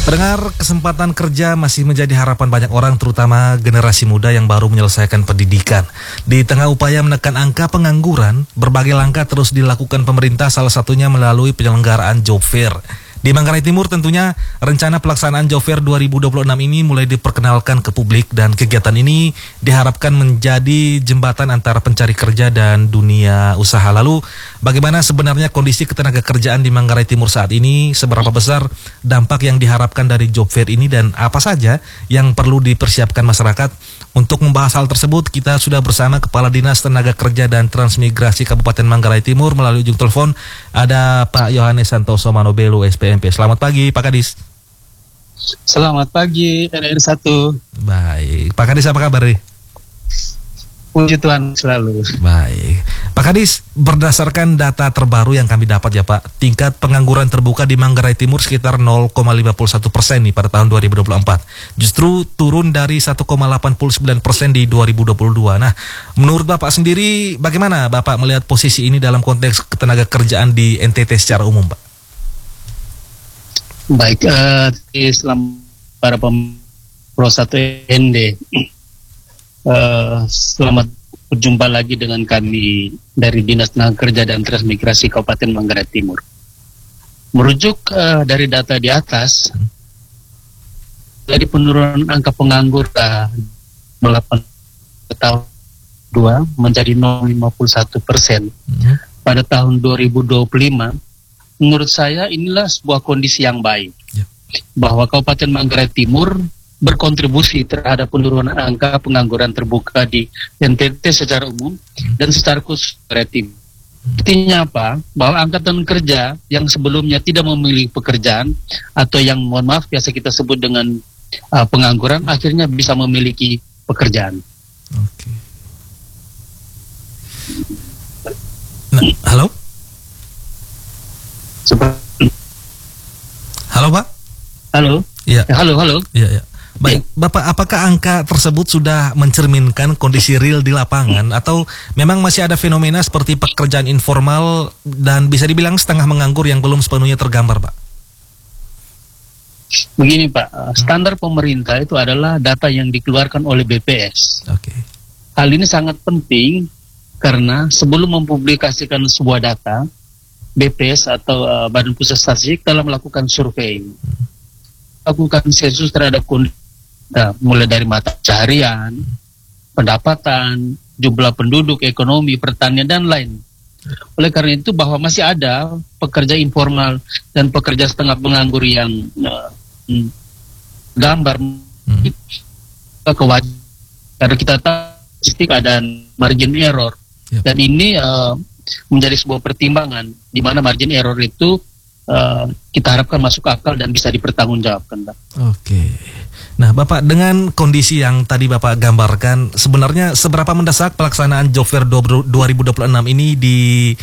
Pendengar, kesempatan kerja masih menjadi harapan banyak orang, terutama generasi muda yang baru menyelesaikan pendidikan. Di tengah upaya menekan angka pengangguran, berbagai langkah terus dilakukan pemerintah, salah satunya melalui penyelenggaraan Job Fair. Di Manggarai Timur tentunya rencana pelaksanaan Job Fair 2026 ini mulai diperkenalkan ke publik, dan kegiatan ini diharapkan menjadi jembatan antara pencari kerja dan dunia usaha. Lalu bagaimana sebenarnya kondisi ketenaga kerjaan di Manggarai Timur saat ini, seberapa besar dampak yang diharapkan dari Job Fair ini, dan apa saja yang perlu dipersiapkan masyarakat? Untuk membahas hal tersebut, kita sudah bersama Kepala Dinas Tenaga Kerja dan Transmigrasi Kabupaten Manggarai Timur. Melalui ujung telepon ada Pak Yohanes Santoso Manobelo, SPMP. Selamat pagi, Pak Kadis. Selamat pagi, RR1. Baik, Pak Kadis, apa kabar nih? Puji Tuhan selalu. Baik, Pak Kadis, berdasarkan data terbaru yang kami dapat ya Pak, tingkat pengangguran terbuka di Manggarai Timur sekitar 0,51% nih pada tahun 2024. Justru turun dari 1,89% di 2022. Nah, menurut Bapak sendiri, bagaimana Bapak melihat posisi ini dalam konteks ketenaga kerjaan di NTT secara umum, Pak? Baik, Islam para Pro 1 ND. Selamat berjumpa lagi dengan kami dari Dinas Tenaga Kerja dan Transmigrasi Kabupaten Manggarai Timur. Merujuk dari data di atas, dari penurunan angka pengangguran 8 tahun 2 menjadi 0,51% pada tahun 2025, menurut saya inilah sebuah kondisi yang baik, bahwa Kabupaten Manggarai Timur berkontribusi terhadap penurunan angka pengangguran terbuka di NTT secara umum dan secara khusus Manggarai. Artinya apa? Bahwa angkatan kerja yang sebelumnya tidak memiliki pekerjaan atau yang mohon maaf biasa kita sebut dengan pengangguran, akhirnya bisa memiliki pekerjaan. Oke. Nah, halo? Halo Pak? Halo? Ya. Halo? Iya. Baik, Bapak, apakah angka tersebut sudah mencerminkan kondisi real di lapangan, atau memang masih ada fenomena seperti pekerjaan informal dan bisa dibilang setengah menganggur yang belum sepenuhnya tergambar, Pak? Begini Pak, standar pemerintah itu adalah data yang dikeluarkan oleh BPS. Oke. Hal ini sangat penting karena sebelum mempublikasikan sebuah data, BPS atau Badan Pusat Statistik telah melakukan survei, lakukan sensus terhadap kondisi, mulai dari mata pencaharian, pendapatan, jumlah penduduk, ekonomi, pertanian, dan lain. Oleh karena itu bahwa masih ada pekerja informal dan pekerja setengah penganggur yang gambar kewajiban, karena kita tahu statistik ada margin error, dan ini menjadi sebuah pertimbangan di mana margin error itu kita harapkan masuk akal dan bisa dipertanggungjawabkan, Pak. Oke. Nah, Bapak, dengan kondisi yang tadi Bapak gambarkan, sebenarnya seberapa mendesak pelaksanaan Job Fair 2026 ini